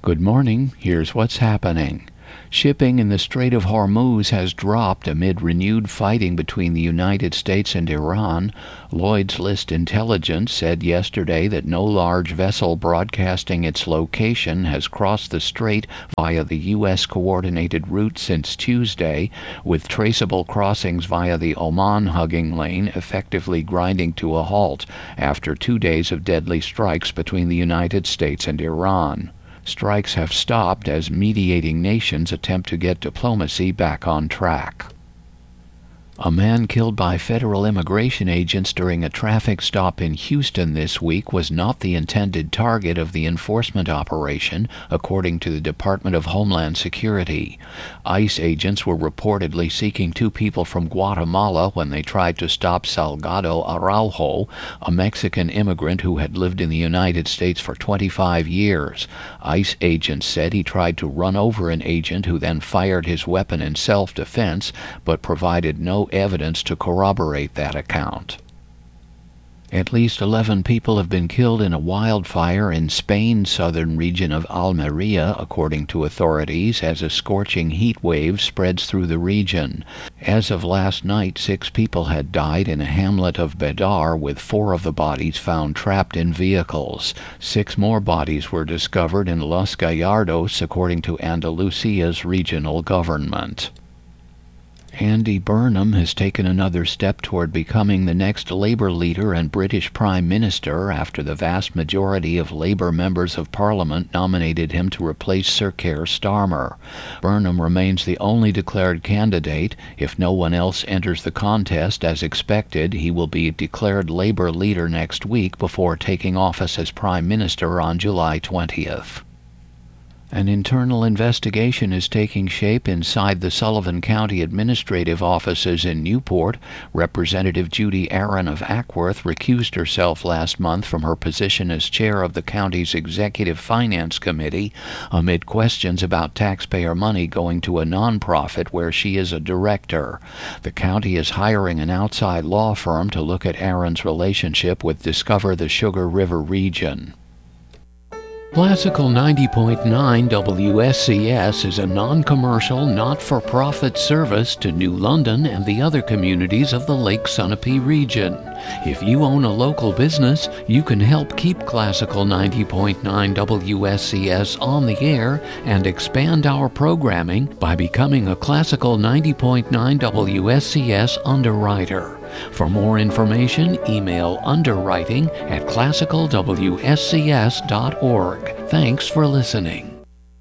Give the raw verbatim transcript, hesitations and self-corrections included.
Good morning. Here's what's happening. Shipping in the Strait of Hormuz has dropped amid renewed fighting between the United States and Iran. Lloyd's List Intelligence said yesterday that no large vessel broadcasting its location has crossed the strait via the U S coordinated route since Tuesday, with traceable crossings via the Oman hugging lane effectively grinding to a halt after two days of deadly strikes between the United States and Iran. Strikes have stopped as mediating nations attempt to get diplomacy back on track. A man killed by federal immigration agents during a traffic stop in Houston this week was not the intended target of the enforcement operation, according to the Department of Homeland Security. ICE agents were reportedly seeking two people from Guatemala when they tried to stop Salgado Araujo, a Mexican immigrant who had lived in the United States for twenty-five years. ICE agents said he tried to run over an agent who then fired his weapon in self-defense, but provided no evidence to corroborate that account. At least eleven people have been killed in a wildfire in Spain's southern region of Almeria, according to authorities, as a scorching heat wave spreads through the region. As of last night, six people had died in a hamlet of Bedar, with four of the bodies found trapped in vehicles. Six more bodies were discovered in Los Gallardos, according to Andalusia's regional government. Andy Burnham has taken another step toward becoming the next Labour leader and British Prime Minister after the vast majority of Labour members of Parliament nominated him to replace Sir Keir Starmer. Burnham remains the only declared candidate. If no one else enters the contest as expected, he will be declared Labour leader next week before taking office as Prime Minister on July twentieth. An internal investigation is taking shape inside the Sullivan County Administrative Offices in Newport. Representative Judy Aaron of Ackworth recused herself last month from her position as chair of the county's Executive Finance Committee amid questions about taxpayer money going to a nonprofit where she is a director. The county is hiring an outside law firm to look at Aaron's relationship with Discover the Sugar River region. Classical ninety point nine W S C S is a non-commercial, not-for-profit service to New London and the other communities of the Lake Sunapee region. If you own a local business, you can help keep Classical ninety point nine W S C S on the air and expand our programming by becoming a Classical ninety point nine W S C S underwriter. For more information, email underwriting at classical w s c s dot org. Thanks for listening.